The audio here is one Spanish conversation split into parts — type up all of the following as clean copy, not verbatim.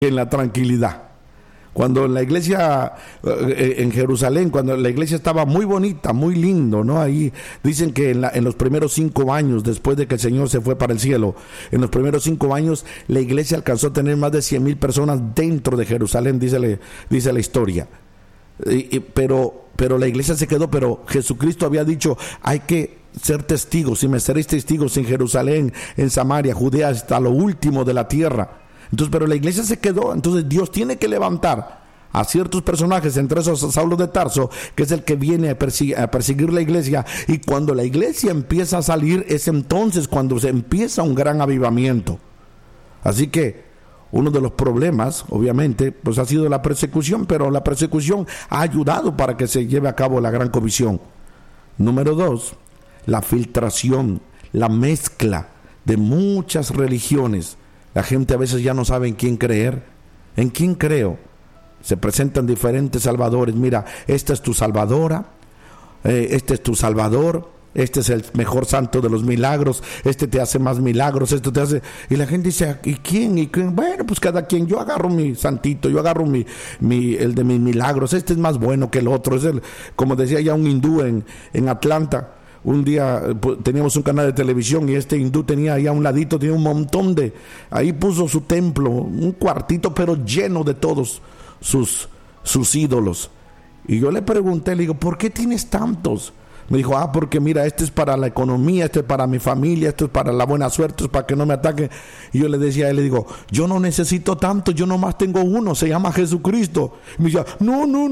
en la tranquilidad. Cuando la iglesia en Jerusalén, cuando la iglesia estaba muy bonita, muy lindo, ¿no? Ahí dicen que en los primeros 5 años, después de que el Señor se fue para el cielo, en los primeros 5 años, la iglesia alcanzó a tener más de 100,000 personas dentro de Jerusalén, dice la historia. Pero la iglesia se quedó, pero Jesucristo había dicho, hay que ser testigos, y me seréis testigos en Jerusalén, en Samaria, Judea, hasta lo último de la tierra. Entonces, pero la iglesia se quedó. Entonces Dios tiene que levantar a ciertos personajes, entre esos a Saulo de Tarso, que es el que viene a perseguir la iglesia, y cuando la iglesia empieza a salir, es entonces cuando se empieza un gran avivamiento. Así que uno de los problemas, obviamente, pues ha sido la persecución, pero la persecución ha ayudado para que se lleve a cabo la gran comisión. Número 2, la filtración, la mezcla de muchas religiones. La gente a veces ya no sabe en quién creer. ¿En quién creo? Se presentan diferentes salvadores. Mira, esta es tu salvadora, este es tu salvador, este es el mejor santo de los milagros, este te hace más milagros, esto te hace... Y la gente dice, ¿y quién? ¿Y quién? Bueno, pues cada quien. Yo agarro mi santito, yo agarro el de mis milagros. Este es más bueno que el otro. Es como decía ya un hindú en Atlanta. Un día teníamos un canal de televisión y este hindú tenía ahí a un ladito, tenía un montón ahí puso su templo, un cuartito pero lleno de todos sus ídolos. Y yo le pregunté, le digo, ¿por qué tienes tantos? Me dijo, porque mira, este es para la economía, este es para mi familia, esto es para la buena suerte, esto es para que no me ataquen. Y yo le decía a él, le digo, yo no necesito tanto, yo nomás tengo uno, se llama Jesucristo. Y me decía, no, uno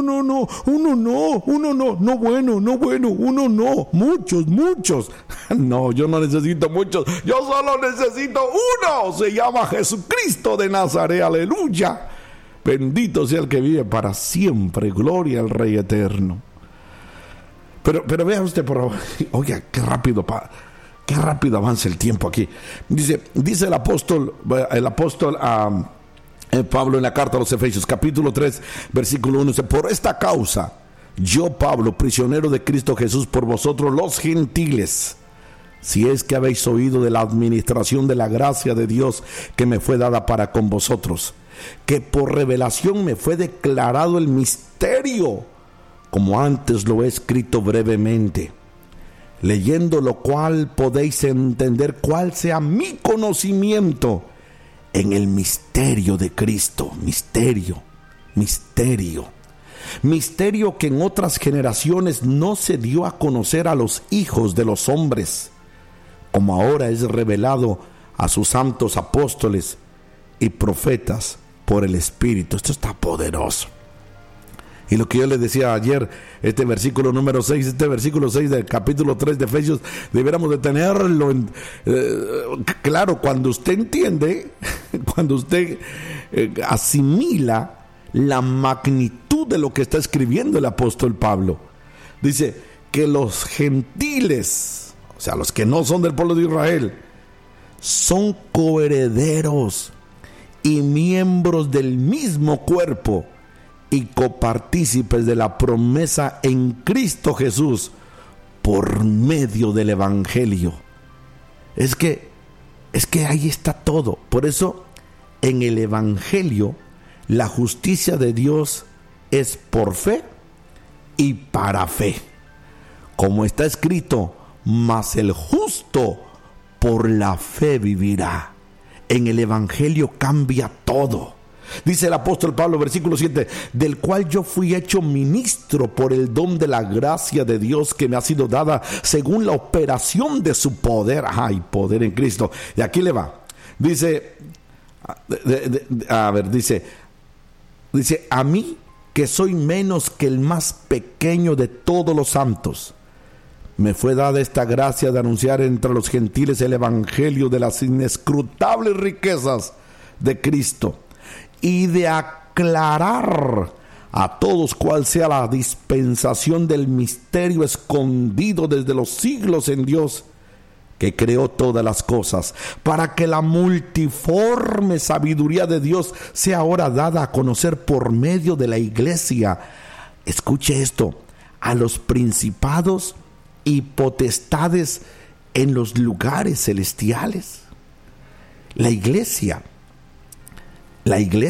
no, muchos. No, yo no necesito muchos, yo solo necesito uno, se llama Jesucristo de Nazaret, aleluya. Bendito sea el que vive para siempre, gloria al Rey eterno. Pero vea usted, por favor, oiga, qué rápido avanza el tiempo aquí. Dice el apóstol Pablo en la carta a los Efesios, capítulo 3, versículo 1, dice, por esta causa, yo Pablo, prisionero de Cristo Jesús, por vosotros los gentiles, si es que habéis oído de la administración de la gracia de Dios que me fue dada para con vosotros, que por revelación me fue declarado el misterio, como antes lo he escrito brevemente, leyendo lo cual podéis entender cuál sea mi conocimiento en el misterio de Cristo. Misterio que en otras generaciones no se dio a conocer a los hijos de los hombres, como ahora es revelado a sus santos apóstoles y profetas por el Espíritu. Esto está poderoso. Y lo que yo les decía ayer, este versículo 6 del capítulo 3 de Efesios, deberíamos de tenerlo claro, cuando usted entiende, cuando usted asimila la magnitud de lo que está escribiendo el apóstol Pablo. Dice que los gentiles, o sea, los que no son del pueblo de Israel, son coherederos y miembros del mismo cuerpo y copartícipes de la promesa en Cristo Jesús por medio del Evangelio. Es que ahí está todo. Por eso en el Evangelio la justicia de Dios es por fe y para fe. Como está escrito, mas el justo por la fe vivirá. En el Evangelio cambia todo. Dice el apóstol Pablo, versículo 7, del cual yo fui hecho ministro por el don de la gracia de Dios que me ha sido dada según la operación de su poder. Ay, poder en Cristo. Y aquí le va. Dice, dice, a mí que soy menos que el más pequeño de todos los santos, me fue dada esta gracia de anunciar entre los gentiles el evangelio de las inescrutables riquezas de Cristo, y de aclarar a todos cuál sea la dispensación del misterio escondido desde los siglos en Dios, que creó todas las cosas, para que la multiforme sabiduría de Dios sea ahora dada a conocer por medio de la iglesia. Escuche esto, a los principados y potestades en los lugares celestiales. La iglesia La iglesia